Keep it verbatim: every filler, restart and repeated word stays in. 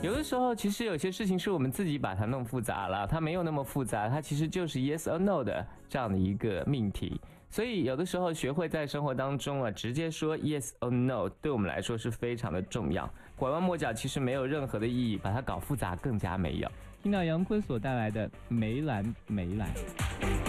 有的时候其实有些事情是我们自己把它弄复杂了，它没有那么复杂，它其实就是 yes or no 的这样的一个命题。所以有的时候学会在生活当中啊，直接说 yes or no， 对我们来说是非常的重要。拐弯抹角其实没有任何的意义，把它搞复杂更加没有。 听到杨坤所带来的梅兰梅兰。